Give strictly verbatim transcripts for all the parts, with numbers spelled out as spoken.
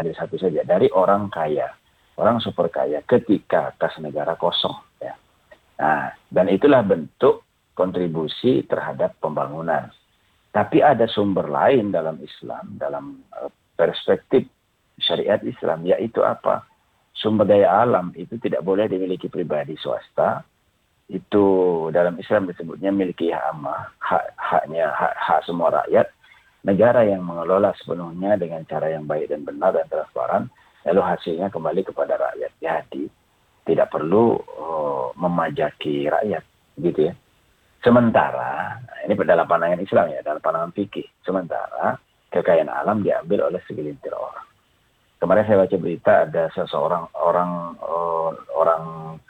tadi satu saja, dari orang kaya, orang super kaya ketika kas negara kosong. Ya. Nah, dan itulah bentuk kontribusi terhadap pembangunan. Tapi ada sumber lain dalam Islam, dalam uh, perspektif syariat Islam, yaitu apa? Sumber daya alam itu tidak boleh dimiliki pribadi swasta. Itu dalam Islam disebutnya miliki hak ammah, hak haknya hak, hak semua rakyat. Negara yang mengelola sepenuhnya dengan cara yang baik dan benar dan transparan, lalu hasilnya kembali kepada rakyat. Jadi tidak perlu uh, memajaki rakyat, gitu ya. Sementara, ini dalam pandangan Islam ya, dalam pandangan fikih. Sementara, kekayaan alam diambil oleh segelintir orang. Kemarin saya baca berita ada seseorang orang uh, orang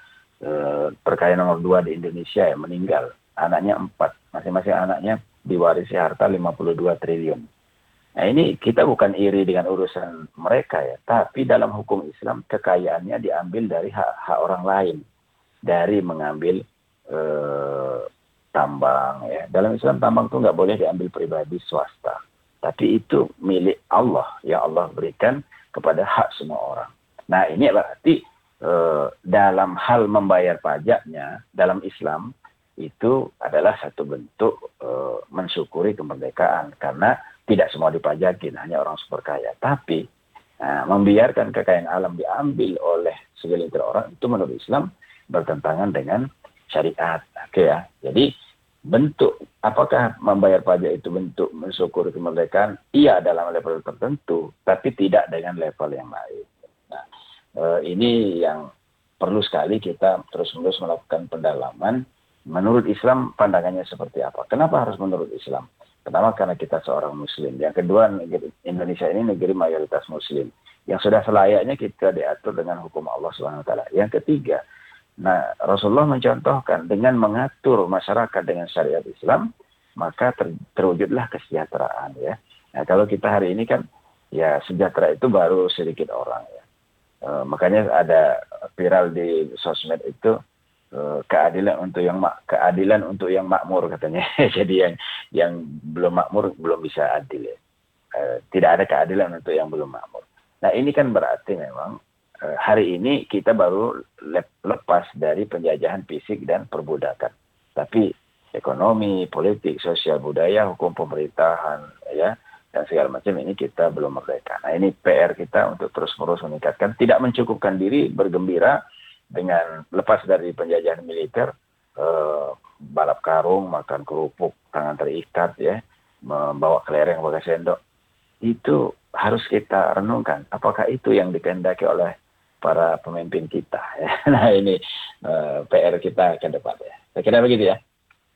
uh, terkaya nomor dua di Indonesia yang meninggal. Anaknya empat, masing-masing anaknya diwarisi harta lima puluh dua triliun. Nah ini kita bukan iri dengan urusan mereka ya, tapi dalam hukum Islam kekayaannya diambil dari hak-hak orang lain, dari mengambil uh, tambang ya. Dalam Islam tambang itu nggak boleh diambil pribadi swasta. Tapi itu milik Allah yang Allah berikan kepada hak semua orang. Nah ini berarti eh, dalam hal membayar pajaknya dalam Islam itu adalah satu bentuk eh, mensyukuri kemerdekaan. Karena tidak semua dipajakin, hanya orang super kaya. Tapi nah, membiarkan kekayaan alam diambil oleh segelintir orang itu menurut Islam bertentangan dengan syariat. Oke ya. Jadi bentuk apakah membayar pajak itu bentuk mensyukuri kemerdekaan? Iya dalam level tertentu, tapi tidak dengan level yang lain. Nah, eh, ini yang perlu sekali kita terus-menerus melakukan pendalaman. Menurut Islam pandangannya seperti apa? Kenapa harus menurut Islam? Pertama karena kita seorang Muslim. Yang kedua, negeri Indonesia ini negeri mayoritas Muslim. Yang sudah selayaknya kita diatur dengan hukum Allah subhanahu wa taala. Yang ketiga, nah, Rasulullah mencontohkan dengan mengatur masyarakat dengan syariat Islam, maka ter, terwujudlah kesejahteraan ya. Nah, kalau kita hari ini kan ya sejahtera itu baru sedikit orang ya. E, makanya ada viral di sosmed itu e, keadilan untuk yang mak, keadilan untuk yang makmur katanya. Jadi yang yang belum makmur belum bisa adil ya. E, tidak ada keadilan untuk yang belum makmur. Nah, ini kan berarti memang hari ini kita baru lepas dari penjajahan fisik dan perbudakan. Tapi ekonomi, politik, sosial, budaya, hukum pemerintahan, ya, dan segala macam ini kita belum merdeka. Nah ini P R kita untuk terus-menerus meningkatkan. Tidak mencukupkan diri bergembira dengan lepas dari penjajahan militer, eh, balap karung, makan kerupuk, tangan terikat, ya, membawa kelereng pakai sendok. Itu harus kita renungkan. Apakah itu yang dikehendaki oleh para pemimpin kita ya. Nah ini uh, P R kita ke depan ya. Saya kira begitu ya.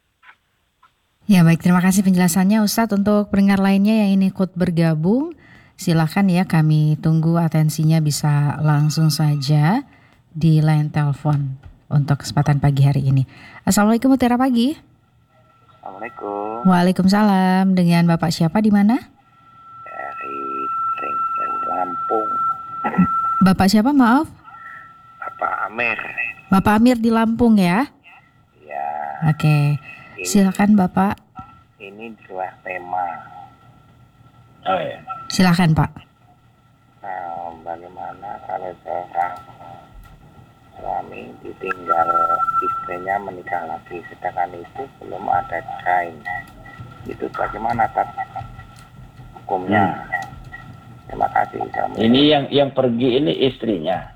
Ya baik, terima kasih penjelasannya Ustadz. Untuk pendengar lainnya yang ini ikut bergabung, silakan ya, kami tunggu atensinya bisa langsung saja di line telepon untuk kesempatan pagi hari ini. Assalamualaikum Mutiara Pagi. Assalamualaikum. Waalaikumsalam. Dengan Bapak siapa di mana? Dari Lampung. Bapak siapa maaf? Bapak Amir. Bapak Amir di Lampung ya? Ya. Oke, silakan Bapak. Ini di luar tema. Oh ya. Silakan Pak. Nah, bagaimana kalau seorang suami ditinggal istrinya menikah lagi, sedangkan itu belum ada kain, itu bagaimana Tat? Hukumnya? Hmm. Terima kasih. Ini yang yang pergi ini istrinya.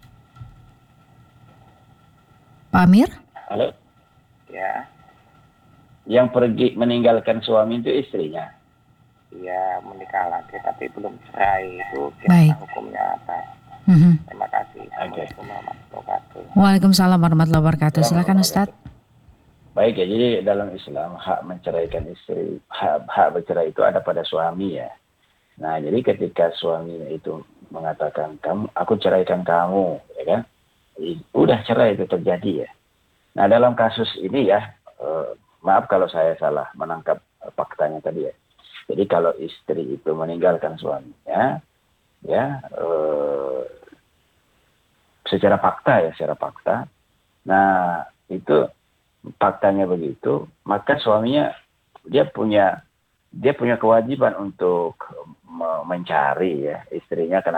Pak Amir? Halo? Ya. Yang pergi meninggalkan suami itu istrinya. Iya, menikah lagi tapi belum cerai, itu gimana hukumnya apa? Mm-hmm. Terima kasih. Assalamualaikum warahmatullahi wabarakatuh. Waalaikumsalam warahmatullahi wabarakatuh. Silakan Ustadz. Baik ya, jadi dalam Islam hak menceraikan istri, hak, hak bercerai itu ada pada suami ya. Nah, jadi ketika suaminya itu mengatakan, kamu, aku ceraikan kamu, ya kan? Udah cerai itu terjadi ya. Nah, dalam kasus ini ya, eh, maaf kalau saya salah menangkap faktanya tadi ya. Jadi kalau istri itu meninggalkan suaminya, ya, eh, secara fakta ya, secara fakta. Nah, itu faktanya begitu, maka suaminya dia punya dia punya kewajiban untuk mencari ya istrinya, karena